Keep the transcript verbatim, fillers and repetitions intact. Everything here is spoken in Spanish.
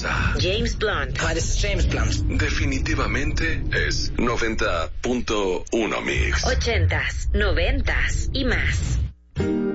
casa. James Blunt. Hi, this is James Blunt. Definitivamente es noventa punto uno Mix. Ochentas, noventas y más.